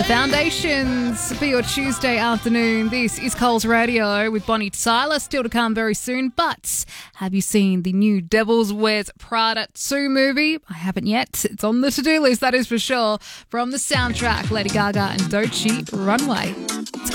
Foundations for your Tuesday afternoon. This is Coles Radio with Bonnie Tyler. Still to come very soon. But have you seen the new Devil's Wears Prada 2 movie? I haven't yet. It's on the to-do list, that is for sure. From the soundtrack, Lady Gaga and Doechii, Runway. It's